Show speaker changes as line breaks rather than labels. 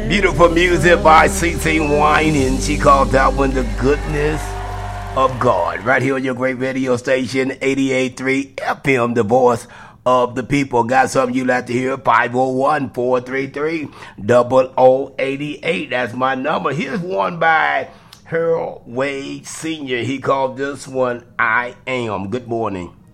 Beautiful music by CC Winan. She called that one The Goodness of God. Right here on your great radio station, 88.3 FM, the voice of the people. Got something you like to hear? 501-433-0088. That's my number. Here's one by Harold Wade Sr. He called this one I Am. Good morning.